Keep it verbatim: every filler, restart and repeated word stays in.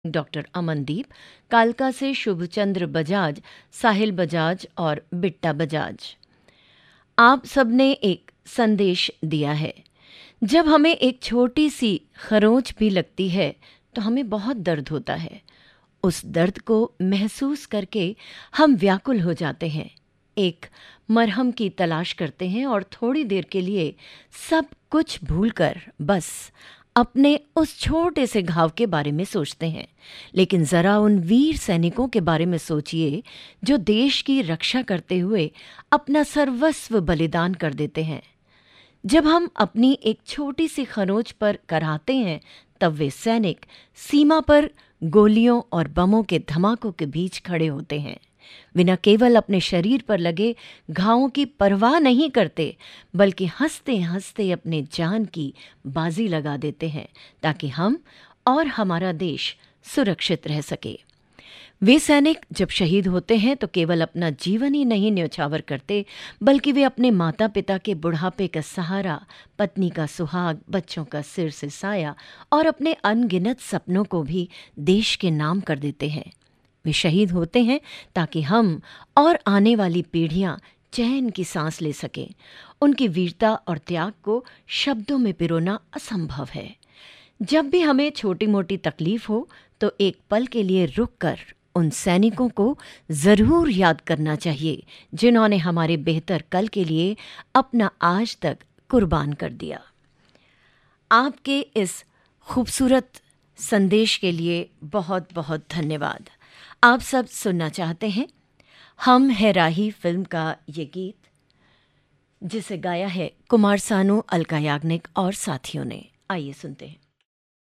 Doctor Amandeep, कालका से शुभचंद्र बजाज, साहिल बजाज और बिट्टा बजाज। आप सबने एक संदेश दिया है। जब हमें एक छोटी सी खरोंच भी लगती है तो हमें बहुत दर्द होता है। उस दर्द को महसूस करके हम व्याकुल हो जाते हैं, एक मरहम की तलाश करते हैं और थोड़ी देर के लिए सब कुछ भूलकर बस अपने उस छोटे से घाव के बारे में सोचते हैं। लेकिन ज़रा उन वीर सैनिकों के बारे में सोचिए जो देश की रक्षा करते हुए अपना सर्वस्व बलिदान कर देते हैं। जब हम अपनी एक छोटी सी खरोंच पर कराहते हैं तब वे सैनिक सीमा पर गोलियों और बमों के धमाकों के बीच खड़े होते हैं। वे न केवल अपने शरीर पर लगे घावों की परवाह नहीं करते बल्कि हंसते हंसते अपने जान की बाजी लगा देते हैं ताकि हम और हमारा देश सुरक्षित रह सके। वे सैनिक जब शहीद होते हैं तो केवल अपना जीवन ही नहीं न्यौछावर करते बल्कि वे अपने माता पिता के बुढ़ापे का सहारा, पत्नी का सुहाग, बच्चों का सिर से साया और अपने अनगिनत सपनों को भी देश के नाम कर देते हैं। वे शहीद होते हैं ताकि हम और आने वाली पीढ़ियां चैन की सांस ले सकें। उनकी वीरता और त्याग को शब्दों में पिरोना असंभव है। जब भी हमें छोटी मोटी तकलीफ हो तो एक पल के लिए रुककर उन सैनिकों को ज़रूर याद करना चाहिए जिन्होंने हमारे बेहतर कल के लिए अपना आज तक कुर्बान कर दिया। आपके इस खूबसूरत संदेश के लिए बहुत बहुत धन्यवाद। आप सब सुनना चाहते हैं हम है राही फिल्म का ये गीत, जिसे गाया है कुमार सानू, अलका याग्निक और साथियों ने। आइए सुनते हैं।